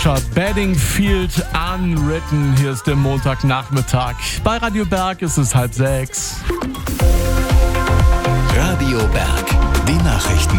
Bedingfield Unwritten. Hier ist der Montagnachmittag. Bei Radio Berg ist es 5:30. Radio Berg, die Nachrichten.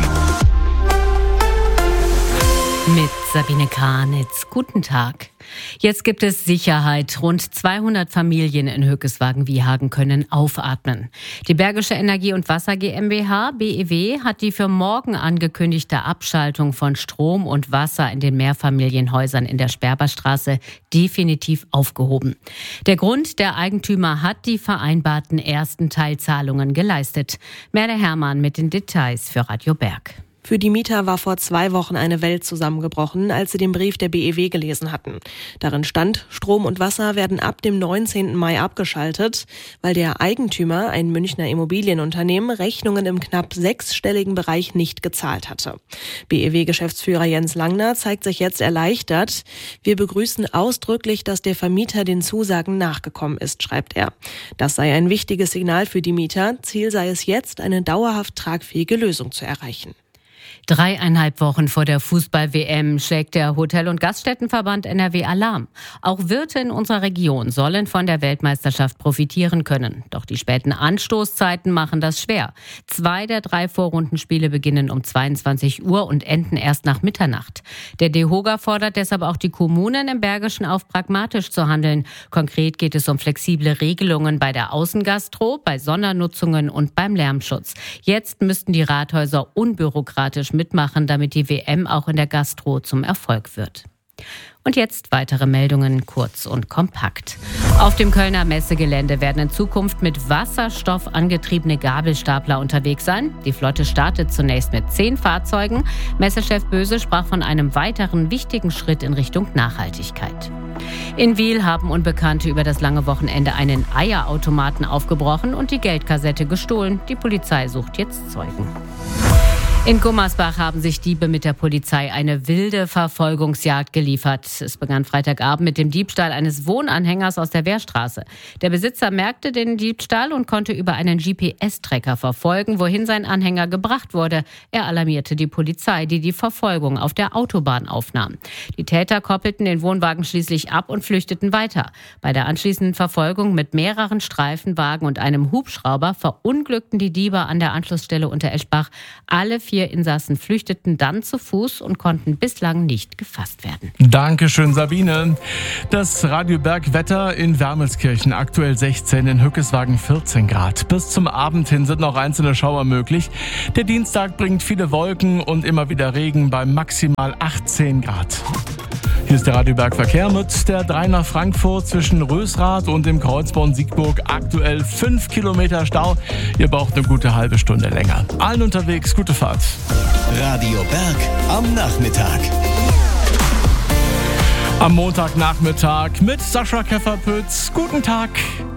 Mit Sabine Kranitz. Guten Tag. Jetzt gibt es Sicherheit. Rund 200 Familien in Höckeswagen-Wiehagen können aufatmen. Die Bergische Energie- und Wasser GmbH, BEW, hat die für morgen angekündigte Abschaltung von Strom und Wasser in den Mehrfamilienhäusern in der Sperberstraße definitiv aufgehoben. Der Grund: der Eigentümer hat die vereinbarten ersten Teilzahlungen geleistet. Merle Hermann mit den Details für Radio Berg. Für die Mieter war vor 2 Wochen eine Welt zusammengebrochen, als sie den Brief der BEW gelesen hatten. Darin stand, Strom und Wasser werden ab dem 19. Mai abgeschaltet, weil der Eigentümer, ein Münchner Immobilienunternehmen, Rechnungen im knapp 6-stelligen Bereich nicht gezahlt hatte. BEW-Geschäftsführer Jens Langner zeigt sich jetzt erleichtert. Wir begrüßen ausdrücklich, dass der Vermieter den Zusagen nachgekommen ist, schreibt er. Das sei ein wichtiges Signal für die Mieter. Ziel sei es jetzt, eine dauerhaft tragfähige Lösung zu erreichen. 3,5 Wochen vor der Fußball-WM schlägt der Hotel- und Gaststättenverband NRW Alarm. Auch Wirte in unserer Region sollen von der Weltmeisterschaft profitieren können. Doch die späten Anstoßzeiten machen das schwer. 2 der 3 Vorrundenspiele beginnen um 22 Uhr und enden erst nach Mitternacht. Der DEHOGA fordert deshalb auch die Kommunen im Bergischen auf, pragmatisch zu handeln. Konkret geht es um flexible Regelungen bei der Außengastro, bei Sondernutzungen und beim Lärmschutz. Jetzt müssten die Rathäuser unbürokratisch mitmachen, damit die WM auch in der Gastro zum Erfolg wird. Und jetzt weitere Meldungen, kurz und kompakt. Auf dem Kölner Messegelände werden in Zukunft mit Wasserstoff angetriebene Gabelstapler unterwegs sein. Die Flotte startet zunächst mit 10 Fahrzeugen. Messechef Böse sprach von einem weiteren wichtigen Schritt in Richtung Nachhaltigkeit. In Wil haben Unbekannte über das lange Wochenende einen Eierautomaten aufgebrochen und die Geldkassette gestohlen. Die Polizei sucht jetzt Zeugen. In Gummersbach haben sich Diebe mit der Polizei eine wilde Verfolgungsjagd geliefert. Es begann Freitagabend mit dem Diebstahl eines Wohnanhängers aus der Wehrstraße. Der Besitzer merkte den Diebstahl und konnte über einen GPS-Tracker verfolgen, wohin sein Anhänger gebracht wurde. Er alarmierte die Polizei, die die Verfolgung auf der Autobahn aufnahm. Die Täter koppelten den Wohnwagen schließlich ab und flüchteten weiter. Bei der anschließenden Verfolgung mit mehreren Streifenwagen und einem Hubschrauber verunglückten die Diebe an der Anschlussstelle unter Eschbach. Alle 4 Insassen flüchteten dann zu Fuß und konnten bislang nicht gefasst werden. Dankeschön, Sabine. Das Radio Berg Wetter in Wermelskirchen aktuell 16, in Höckeswagen 14 Grad. Bis zum Abend hin sind noch einzelne Schauer möglich. Der Dienstag bringt viele Wolken und immer wieder Regen bei maximal 18 Grad. Hier ist der Radio Berg Verkehr mit der 3 nach Frankfurt zwischen Rösrath und dem Kreuzborn-Siegburg. Aktuell 5 Kilometer Stau. Ihr braucht eine gute halbe Stunde länger. Allen unterwegs, gute Fahrt. Radio Berg am Nachmittag. Am Montagnachmittag mit Sascha Kefferpütz. Guten Tag.